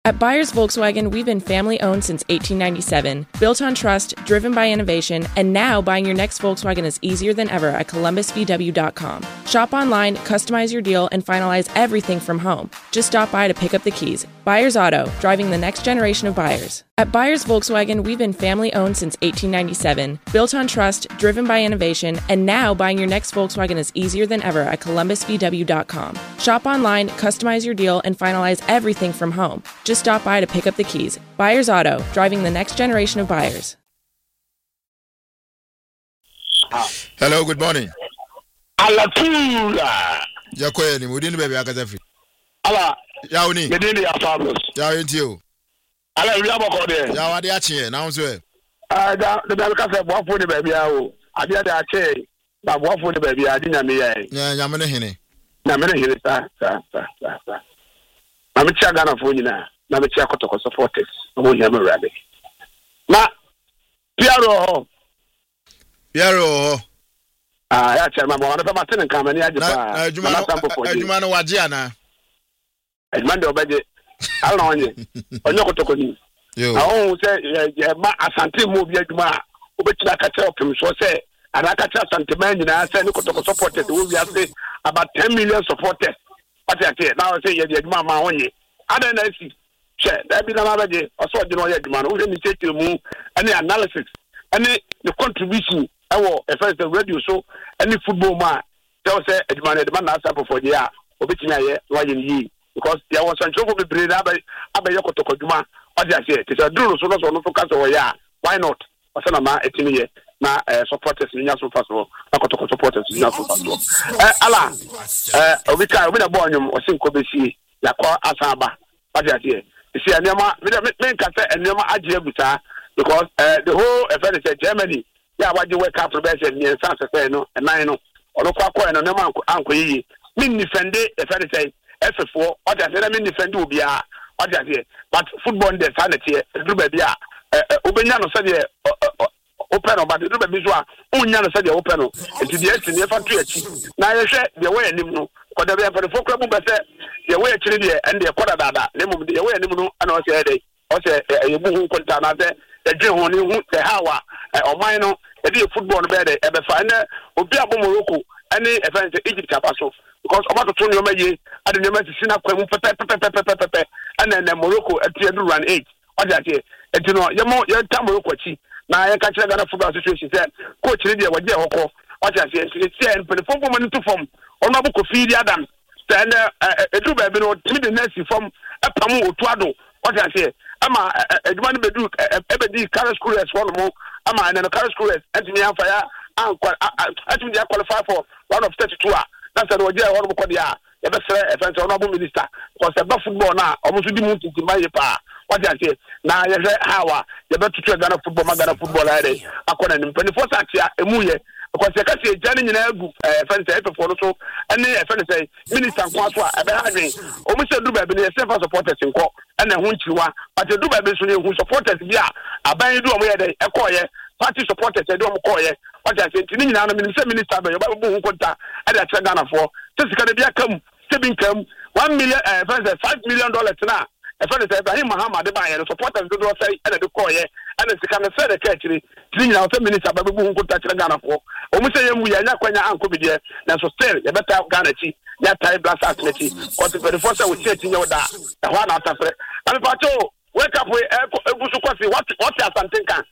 At Byers Volkswagen, we've been family-owned since 1897, built on trust, driven by innovation, and now buying your next Volkswagen is easier than ever at columbusvw.com. Shop online, customize your deal, and finalize everything from home. Just stop by to pick up the keys. Byers Auto, driving the next generation of buyers. At Byers Volkswagen, we've been family-owned since 1897, built on trust, driven by innovation, and now buying your next Volkswagen is easier than ever at columbusvw.com. Shop online, customize your deal, and finalize everything from home. Just stop by to pick up the keys. Byers Auto, driving the next generation of buyers. Hello, good morning. Alatula. Jakoye ni mudini baby akazafi. Ala. Yauni. Medini ya fabulous. Yauni ntio. Ala wi abako de. Ya wade achi na unso e. Da de bel ka se boafo ni baby awo. Ade ade achi. Ba boafo ni baby ade nyame ye. Nyame ne hene. Nyame ne hene sa. Na me chia Ghana fo nyina. Na me chia kotoko supporters. Mo nyame rabe. Na Piero. Ya chairman mo wana pa tin kan mani ajipa. Na ejuma no waje ana. Ejuma de obaje. Ala onye. Onye kotoko ni. Yo. Ahun se ye ma asante mo bi adwuma obetira ka tell opim so se anaka cha asante man nyina se ni kotoko supporters wo bi ase about 10 million supporters. What you say now say ye adwuma ma onye. Ada na si. Che, da bi na ma baje oso de no ye adwuma no wo ni check mu any analysis any the contribution ewo first the radio so any football man tell say adwuma na sample for there obetimi aye wa ye ni because there was some trouble be brain abe yokotoko dwuma what you say it is a duro so no focus o ya why not osana ma etimi ye na supporters ni nya so fast na kotoko supporters ni nya so fast ala obika obi na bo anyum osinko besi yakọ asaba what you say you see anyama me ka say anyama agye buta because the whole event is Germany ya waje world cup represent ni sanse say no nine no ono kwa no nyama anko yi min defend event say F4 what you say min defend obi a what you say but football dey sanity do ba bia obenya no say dey open no but do ba bi so a unya no say dey open no enti dey esi ne fa to achi na ye hwe dey way anim no ko dey be for the focus bu be say dey way achi dey and dey koda dada le mum dey way anim no ana o say dey o say yebu hu konta na say dey ho ni hu dey hawa oman no dey football no be dey e be fa na obi abo Morocco any event Egypt abaso because about to no maye ade no ma sisi na kwamu pepe and then Morocco at the run 8 what that say enti no ye ta Morocco chi na ye ka kire Ghana football association say coach ni dey waje hokọ what that say say en pe form man to form ono aboko feed adam stand edu ba bi no timi the next form epam otuado what that say ama eduma no bedu ebedi Carlos Cruz for no ama and Carlos Cruz enti me afa ya actually they qualify for one of 32 that's the waje ho no ko dia e be sere event ono abu minister because the football na almost di mu titi maye pa what you say na ye hwe hawa ye be tutu Ghana football ade akona ni mpani for satia emuye because you can say jani nyina agu event F4 no so any event say minister nko so a e be ha dwen o mu se du ba bi ne se for supporters nko na hu nchiwa but du ba bi so ne hu supporters bi a aban du o mu ye de ekoye party supporters they don't call ye what I say tini nyina no minister be yo ba bu konta e da tre Ghana for sika de bia kam sebin kam $1 million $5 million na e fa de say Ibrahim Muhammad ba ye supporters do say e de call ye e de sika no say de ka chiri tini nyina say minister ba bu konta tre Ghana for o mu say yemu ya nya kwanya anko bi de na so still ye beta Ghana chi ya tai blast athlete because the first say we say tinyo da e ho na atafre and pato wake up we egusu kwasi what asante kan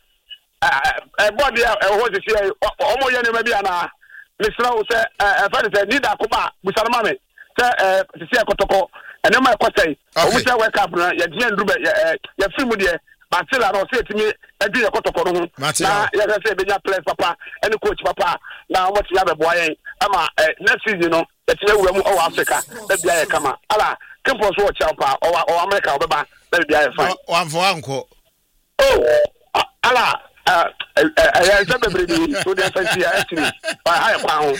body what you say omo ye ne ma bia na misra wo say fa need akoba busanama me say say kotoko ene ma kwasai o mu say wake up na ye dia ndru ye film de batila no say timi adu ye kotoko no na ye say be nya players papa ene coach papa na omo ti ya be boy yen ama next season no ye timi wura mu o Africa be bia ye kama ala kempo so wo cha pa o America o be ba be bia ye fine wanfo anko oh ala I said so they fancy actually I pound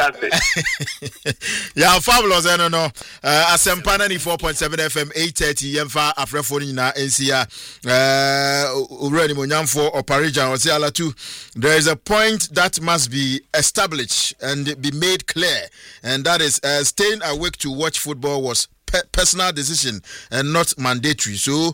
yeah fabulous no Asempa 94.7 FM 8:30 yemfa afrefo nyina NCA already monyamfo oparijan o say ala too there is a point that must be established and be made clear and that is staying awake to watch football was personal decision and not mandatory. So